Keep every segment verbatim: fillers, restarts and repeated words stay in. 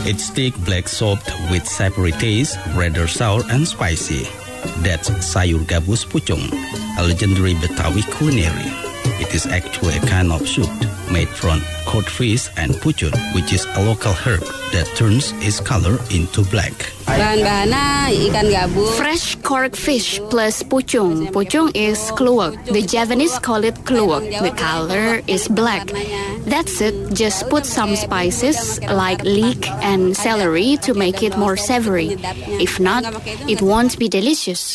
It's thick black soup with savory taste, rather sour and spicy. That's sayur gabus pucung, a legendary Betawi culinary. It is actually a kind of soup made from cod fish and pucung, which is a local herb that turns its color into black. Bahan-bahannya ikan gabus. Fresh cork fish plus pucung. Pucung is kluwak. The Javanese call it kluwak. The color is black. That's it. Just put some spices like leek and celery to make it more savory. If not, it won't be delicious.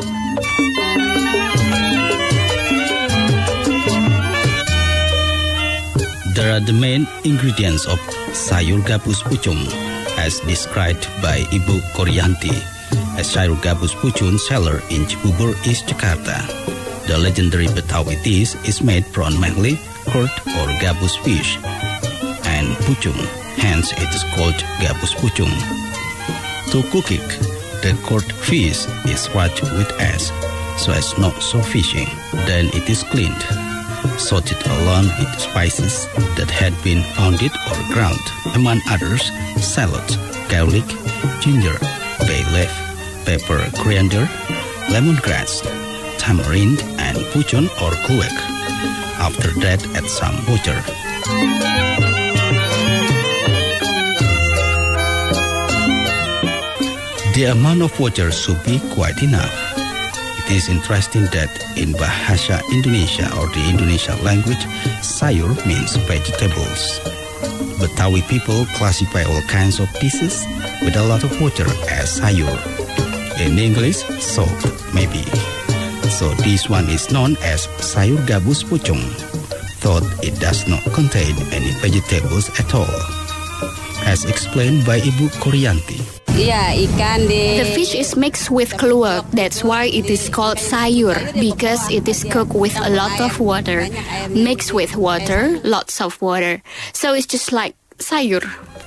There are the main ingredients of sayur gabus pucung, as described by Ibu Koryanti, a sayur gabus pucung seller in Cibubur, East Jakarta. The legendary Betawi dish is made from mainly cod or gabus fish and pucung, hence it is called gabus pucung. To cook it, the cod fish is washed with ash so as not so fishy. Then it is cleaned, salted along with spices that had been pounded or ground, among others, shallots, garlic, ginger, bay leaf, pepper, coriander, lemongrass, tamarind, and pucung or kluwak. After that, add some water. The amount of water should be quite enough. It is interesting that in Bahasa Indonesia or the Indonesian language, sayur means vegetables. Betawi people classify all kinds of dishes with a lot of water as sayur. In English, soup, maybe. So this one is known as sayur gabus pucung, though it does not contain any vegetables at all, as explained by Ibu Koryanti. Yeah, ikan di... The fish is mixed with kluwak. That's why it is called sayur, because it is cooked with a lot of water. Mixed with water, lots of water. So it's just like sayur.